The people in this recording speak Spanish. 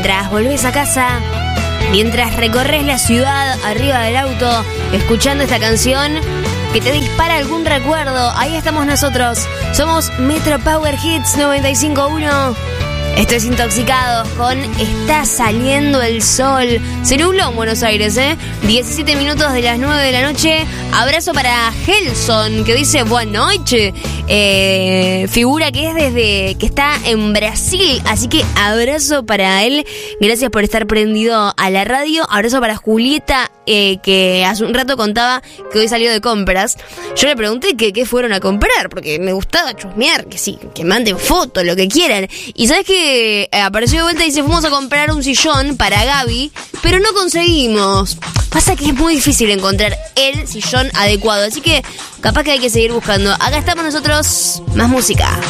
Mientras volvés a casa, mientras recorres la ciudad arriba del auto, escuchando esta canción que te dispara algún recuerdo, ahí estamos nosotros. Somos Metro Power Hits 95.1. Esto es Intoxicados con Está saliendo el sol. Se nubló en Buenos Aires, 17 minutos de las 9 de la noche. Abrazo para Gelson, que dice buenas noches. Figura que es desde que está en Brasil, así que abrazo para él. Gracias por estar prendido a la radio. Abrazo para Julieta, que hace un rato contaba que hoy salió de compras. Yo le pregunté qué fueron a comprar, porque me gustaba chusmear, que sí, que manden fotos, lo que quieran. Y sabes que apareció de vuelta y dice, fuimos a comprar un sillón para Gaby, pero no conseguimos. Pasa que es muy difícil encontrar el sillón adecuado, así que capaz que hay que seguir buscando. Acá estamos nosotros, más música.